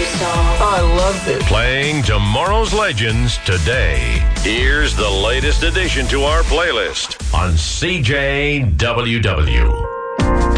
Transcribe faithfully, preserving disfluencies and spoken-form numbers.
I love this. Playing tomorrow's legends today. Here's the latest addition to our playlist on C J W W.